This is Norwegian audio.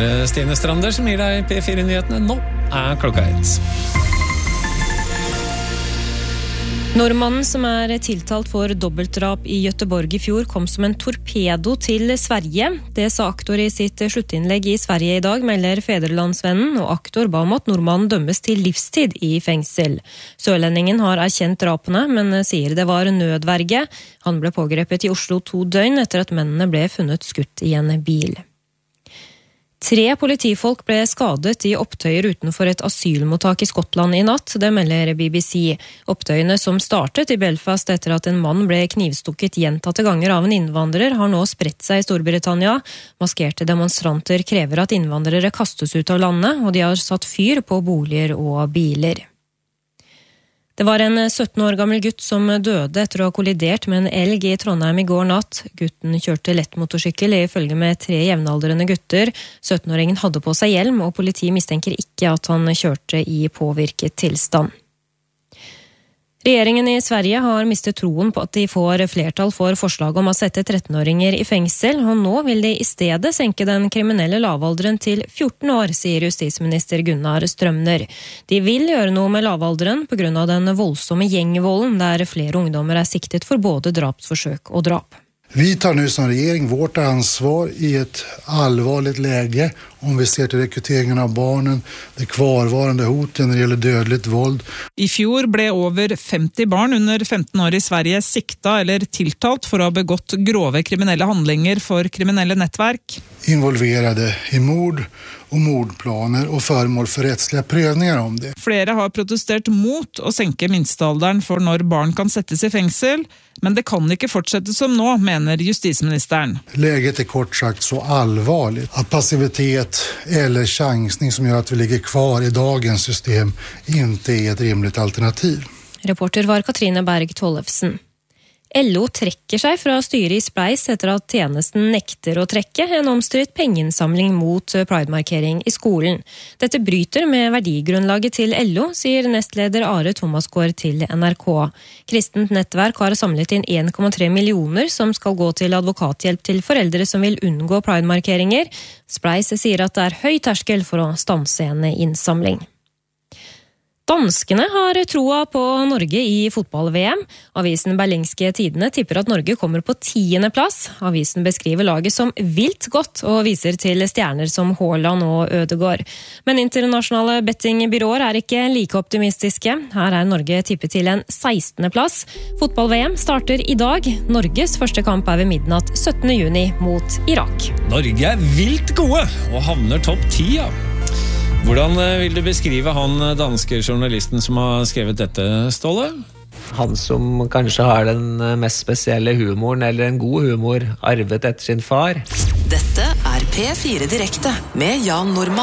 Stine Strander som gir deg P4-nyhetene. Nå klokka 1. Nordmannen som tiltalt for dobbeltdrap i Göteborg i fjor kom som en torpedo til Sverige. Det sa aktor i sitt sluttinnlegg i Sverige i dag, melder Federlandsvennen, og aktor ba om at nordmannen dømmes til livstid i fengsel. Sørlendingen har erkjent drapene, men sier det var nødverge. Han ble pågrepet i Oslo 2 døgn etter at mennene ble funnet skutt i en bil. 3 politifolk ble skadet i opptøyer utenfor et asylmottak i Skottland i natt, det melder BBC. Opptøyene som startet i Belfast etter at en mann ble knivstukket gjentatte ganger av en innvandrer, har nå spredt seg i Storbritannia. Maskerte demonstranter krever at innvandrere kastes ut av landet, og de har satt fyr på boliger og biler. Det var en 17 år gammel gutt som døde etter å ha kollidert med en elg i Trondheim i går natt. Gutten kjørte lettmotorsykkel i følge med 3 jevnaldrende gutter. 17-åringen hadde på seg hjelm, og politiet mistenker ikke at han kjørte i påvirket tilstand. Regjeringen i Sverige har mistet troen på at de får flertall for forslag om å sette 13-åringer i fengsel, og nå vil de i stedet senke den kriminelle lavalderen til 14 år, sier justisminister Gunnar Strømner. De vil gjøre noe med lavalderen på grunn av den voldsomme gjengvolden, der flere ungdommer siktet for både drapsforsøk og drap. Vi tar nu som regering vårt ansvar i ett allvarligt läge om vi ser till rekryteringen av barnen, det kvarvarande hoten när det gäller dödligt våld. I fjor ble over 50 barn under 15 år i Sverige sikta eller tiltalt for å ha begått grove kriminelle handlinger for kriminelle nettverk. Involverade i mord och mordplaner och föremål för rättsliga prövningar om det. Flere har protestert mot å senke minstealderen for når barn kan settes i fengsel, men det kan ikke fortsette som nå, mener justisministeren. Läget är kort sagt så allvarligt att passivitet eller chansning som gör att vi ligger kvar i dagens system inte är ett rimligt alternativ. Reporter var Katrine Berg Tollefsen. LO trekker seg fra styret i Spleis etter at tjenesten nekter å trekke en omstridt pengeinnsamling mot Pride-markering i skolen. Dette bryter med verdigrunnlaget til LO, sier nestleder Are Thomasgaard til NRK. Kristent nettverk har samlet inn 1,3 millioner som skal gå til advokathjelp til foreldre som vil unngå Pride-markeringer. Spleis sier at det er høy terskel for å stanse en innsamling. Danskene har troa på Norge i fotball-VM. Avisen Berlingske Tidene tipper at Norge kommer på 10. plass. Avisen beskriver laget som vilt godt og viser til stjerner som Haaland og Ødegaard. Men internasjonale bettingbyråer er ikke like optimistiske. Her er Norge tippet til en 16. plass. Fotball-VM starter i dag. Norges første kamp er ved midnatt 17. juni mot Irak. Norge er vilt gode og havner topp 10, ja. Hvordan vil du beskrive han danske journalisten som har skrevet dette, Ståle? Han som kanskje har den mest spesielle humoren, eller en god humor, arvet etter sin far. Dette er P4 Direkte med Jan Normann.